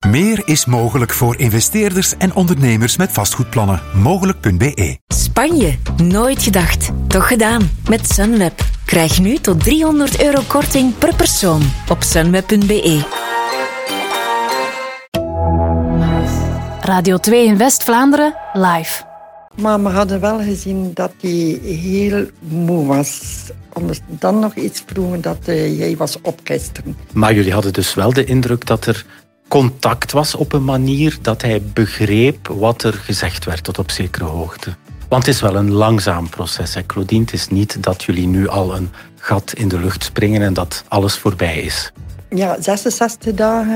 Meer is mogelijk voor investeerders en ondernemers met vastgoedplannen. Mogelijk.be. Spanje. Nooit gedacht. Toch gedaan. Met Sunweb. Krijg nu tot €300 korting per persoon op sunweb.be. Radio 2 in West-Vlaanderen, live. Maar we hadden wel gezien dat hij heel moe was. Anders dan nog iets vroegen dat jij was opgisteren. Maar jullie hadden dus wel de indruk dat er contact was op een manier dat hij begreep wat er gezegd werd tot op zekere hoogte. Want het is wel een langzaam proces, hè, Claudine. Het is niet dat jullie nu al een gat in de lucht springen en dat alles voorbij is. Ja, 66 dagen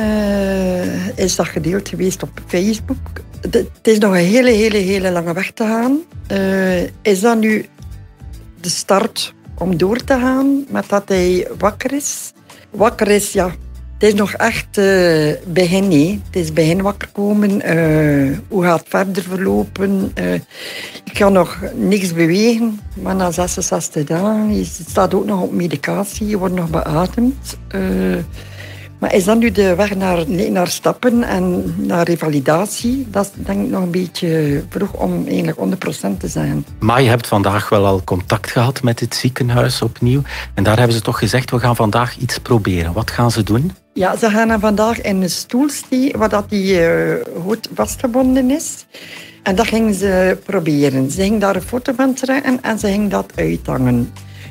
is dat gedeeld geweest op Facebook. Het is nog een hele lange weg te gaan. Is dat nu de start om door te gaan met dat hij wakker is? Wakker is, ja. Het is nog echt begin, nee. Het is begin wakker komen. Hoe gaat het verder verlopen? Ik kan nog niks bewegen. Maar na 66 dagen, je staat ook nog op medicatie. Je wordt nog beademd. Maar is dat nu de weg naar stappen en naar revalidatie? Dat is denk ik nog een beetje vroeg om eigenlijk 100% te zijn. Maar je hebt vandaag wel al contact gehad met het ziekenhuis opnieuw. En daar hebben ze toch gezegd, we gaan vandaag iets proberen. Wat gaan ze doen? Ja, ze gaan hem vandaag in een stoel steken waar hij goed vastgebonden is. En dat gingen ze proberen. Ze gingen daar een foto van trekken en ze gingen dat uithangen.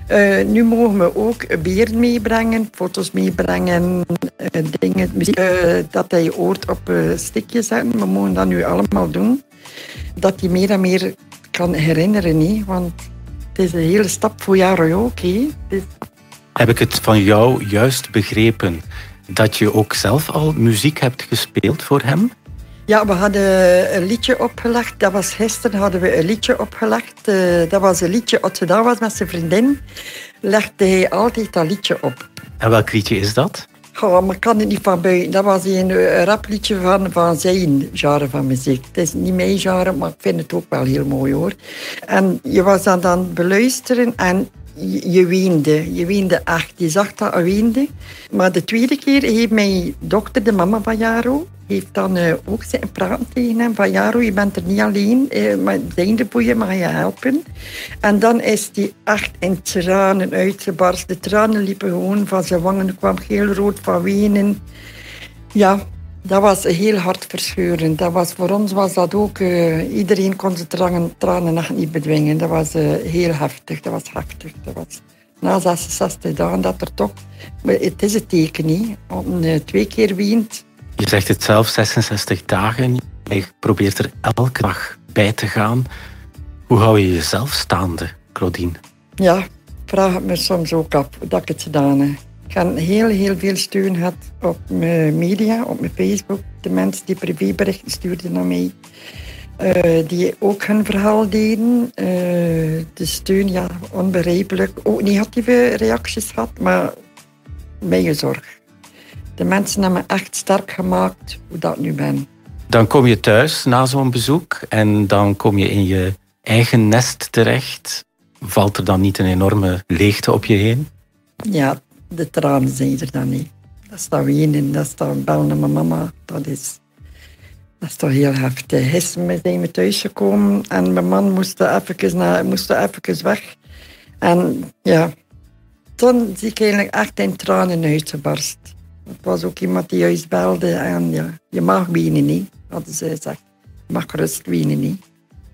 Nu mogen we ook beer meebrengen, foto's meebrengen, dingen, muziek dat hij hoort op een stickje zetten. We mogen dat nu allemaal doen. Dat hij meer en meer kan herinneren, hè? Want het is een hele stap voor jaren ook. Hè? Heb ik het van jou juist begrepen dat je ook zelf al muziek hebt gespeeld voor hem? Ja, we hadden een liedje opgelegd. Dat was gisteren, hadden we een liedje opgelegd. Dat was een liedje, als hij daar was met zijn vriendin, legde hij altijd dat liedje op. En welk liedje is dat? Oh, maar ik kan het niet van buiten. Dat was een rapliedje van zijn genre van muziek. Het is niet mijn genre, maar ik vind het ook wel heel mooi, hoor. En je was dan aan het beluisteren en je weende. Je weende echt. Je zag dat je weende. Maar de tweede keer heeft mijn dochter, de mama van Jaro, heeft dan ook zitten praten tegen hem. Van Jaro, je bent er niet alleen. Maar zijn er voor je, mag je helpen. En dan is hij echt in tranen uitgebarst. De tranen liepen gewoon van zijn wangen. Er kwam heel rood van wenen. Ja, dat was heel hartverscheurend. Voor ons was dat ook... iedereen kon zijn tranen echt niet bedwingen. Dat was heel heftig. Dat was heftig. Dat was na 66 dagen dat er toch... Maar het is het teken, niet. Om 2 keer weent. Je zegt het zelf, 66 dagen. Je probeert er elke dag bij te gaan. Hoe hou je jezelf staande, Claudine? Ja, ik vraag het me soms ook af dat ik het gedaan heb. Ik heb heel veel steun gehad op mijn media, op mijn Facebook. De mensen die privéberichten stuurden naar mij. Die ook hun verhaal deden. De steun, ja, onbegrijpelijk. Ook negatieve reacties gehad, maar mijn zorg. De mensen hebben me echt sterk gemaakt hoe dat nu ben. Dan kom je thuis na zo'n bezoek en dan kom je in je eigen nest terecht. Valt er dan niet een enorme leegte op je heen? Ja, de tranen zijn er dan niet. Dat is dan wenen, dat is dan bellen naar mijn mama. Dat is toch heel heftig. Gisteren zijn we thuisgekomen en mijn man moest even weg. En ja, toen zie ik eigenlijk echt in tranen uitgebarst. Het was ook iemand die juist belde en ja, je mag wenen niet, hadden ze gezegd. Je mag gerust wenen niet.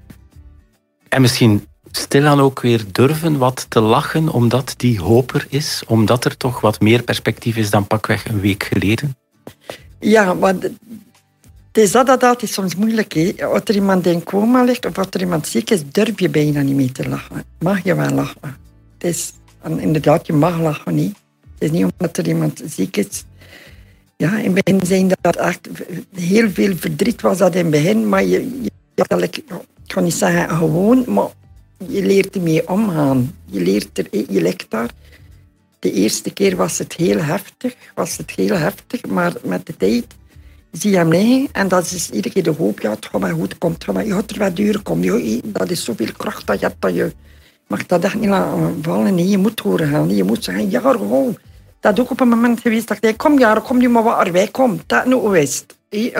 En misschien stilaan ook weer durven wat te lachen, omdat die hoop er is, omdat er toch wat meer perspectief is dan pakweg een week geleden? Ja, maar het is dat altijd soms moeilijk. Hè? Als er iemand in coma ligt of als er iemand ziek is, durf je bijna niet mee te lachen. Mag je wel lachen. Het is, inderdaad, je mag lachen niet. Het is niet omdat er iemand ziek is. Ja, in het begin zijn dat echt heel veel verdriet was dat in het begin, maar ik kan niet zeggen gewoon, maar je leert ermee omgaan. Je ligt daar. De eerste keer was het heel heftig, maar met de tijd zie je hem liggen en dat is iedere keer de hoop, ja, het gaat maar goed, je gaat er wat duren komen. Dat is zoveel kracht dat je hebt, dat je mag dat echt niet laten vallen. Nee, je moet horen gaan. Je moet zeggen, ja, gewoon. Dat is ook op een moment geweest dat ik dacht, kom Jaro, kom nu maar wat erbij, kom. Dat nou wist. Ja,